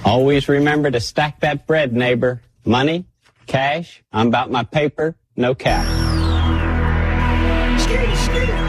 Always remember to stack that bread, neighbor. Money, cash, I'm about my paper, no cap. Skitty, skitty.